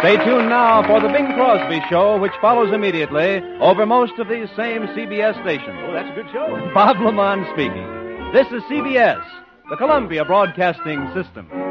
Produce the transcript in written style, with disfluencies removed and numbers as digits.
Stay tuned now for the Bing Crosby Show, which follows immediately over most of these same CBS stations. Oh, that's a good show. Bob Lamont speaking. This is CBS, the Columbia Broadcasting System.